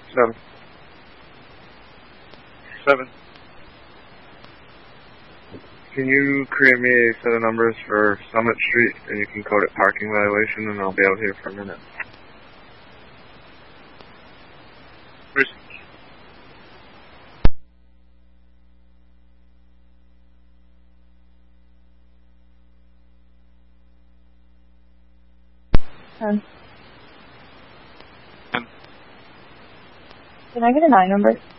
7. 7. Can you create me a set of numbers for Summit Street, and you can code it parking violation, and I'll be out here for a minute. Bruce. Ten. 10. Can I get a 9 number?